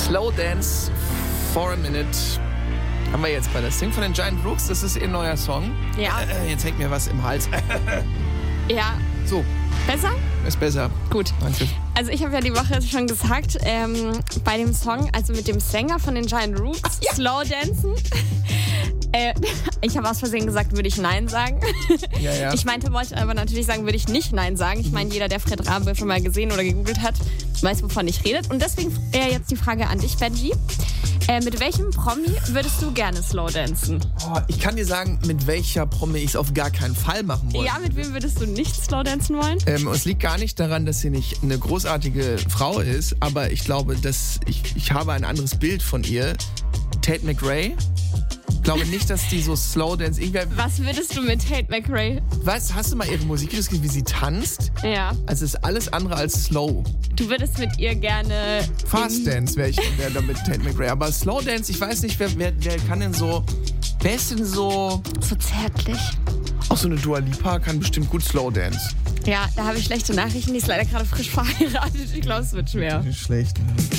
Slow Dance for a Minute haben wir jetzt bei das Ding von den Giant Rooks. Das ist ihr neuer Song. Ja. Jetzt hängt mir was im Hals. Ja. So. Besser? Ist besser. Gut. Danke. Also ich habe ja die Woche schon gesagt, bei dem Song, also mit dem Sänger von den Giant Rooks, ja. Slow Dancen. Ich habe aus Versehen gesagt, würde ich Nein sagen. Ja. Ich wollte aber natürlich sagen, würde ich nicht Nein sagen. Ich meine, jeder, der Fred Rabe schon mal gesehen oder gegoogelt hat, weiß, wovon ich rede. Und deswegen jetzt die Frage an dich, Benji. Mit welchem Promi würdest du gerne Slow dancen? Oh, ich kann dir sagen, mit welcher Promi ich es auf gar keinen Fall machen wollte. Ja, mit wem würdest du nicht Slow dancen wollen? Es liegt gar nicht daran, dass sie nicht eine großartige Frau ist, aber ich glaube, dass ich habe ein anderes Bild von ihr. Tate McRae. Ich glaube nicht, dass die so Slow Dance... Was würdest du mit Tate McRae? Was? Hast du mal ihre Musik gesehen, wie sie tanzt? Ja. Also es ist alles andere als Slow. Du würdest mit ihr gerne... Fast Dance wäre da mit Tate McRae. Aber Slow Dance, ich weiß nicht, wer kann denn so... Wer ist denn so... So zärtlich. Auch so eine Dua Lipa kann bestimmt gut Slow Dance. Ja, da habe ich schlechte Nachrichten. Die ist leider gerade frisch verheiratet. Ich glaube, es wird schwer. Nicht schlecht.